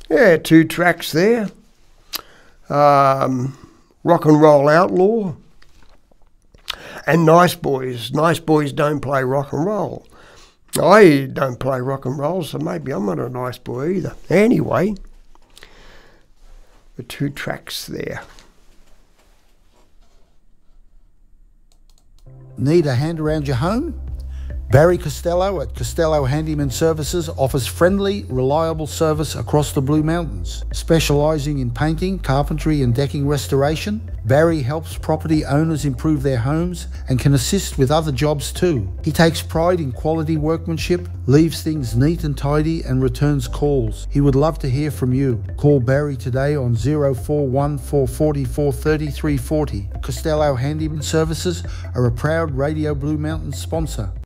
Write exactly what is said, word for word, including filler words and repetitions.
Yeah, two tracks there. Um, Rock and Roll Outlaw and Nice Boys. Nice Boys don't play rock and roll. I don't play rock and roll, so maybe I'm not a nice boy either. Anyway, the two tracks there. Need a hand around your home? Barry Costello at Costello Handyman Services offers friendly, reliable service across the Blue Mountains. Specialising in painting, carpentry and decking restoration, Barry helps property owners improve their homes and can assist with other jobs too. He takes pride in quality workmanship, leaves things neat and tidy and returns calls. He would love to hear from you. Call Barry today on zero four one, four four four, three three four zero. Costello Handyman Services are a proud Radio Blue Mountains sponsor.